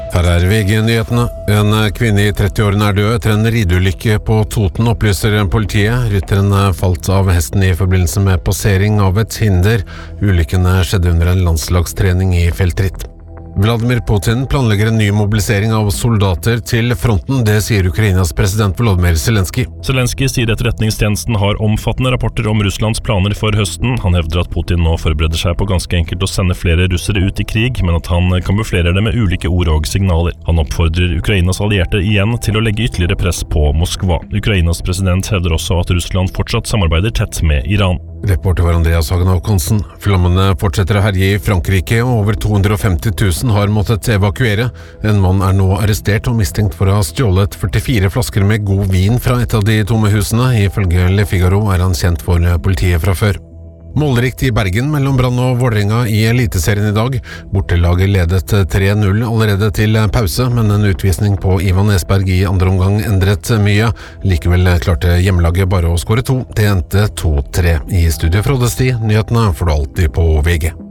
Her VG-nyhetene. En kvinne I 30-årene død etter en rideulykke på Toten, opplyser politiet. Rytteren falt av hesten I forbindelse med passering av et hinder. Ulykken skjedde under en landslagstrening I feltritt. Vladimir Putin planlegger en ny mobilisering av soldater til fronten, det sier Ukrainas president Volodymyr Zelensky. Zelensky sier etterretningstjenesten har omfattende rapporter om Russlands planer for høsten. Han hevder at Putin nå forbereder seg på ganske enkelt å sende flere russere ut I krig, men at han kamuflerer det med ulike ord og signaler. Han oppfordrer Ukrainas allierte igjen til å legge ytterligere press på Moskva. Ukrainas president hevder også at Russland fortsatt samarbeider tett med Iran. Reporter var Andreas Hagen Håkonsen. Flammene fortsetter å herje I Frankrike, og over 250 000 har måttet evakuere. En mann nå arrestert og mistenkt for å ha stjålet 44 flasker med god vin fra et av de tomme husene. Ifølge Le Figaro han kjent for politiet fra før. Målrikt I Bergen mellom Brann og Vålerenga I Eliteserien I dag. Bortelaget ledet 3-0 allerede til pause, men en utvisning på Ivan Esberg I andre omgang endret mye. Likevel klarte hjemmelaget bare å skåre 2. Det endte 2-3. I studio fra Frode Sti, nyhetene får du alltid på VG.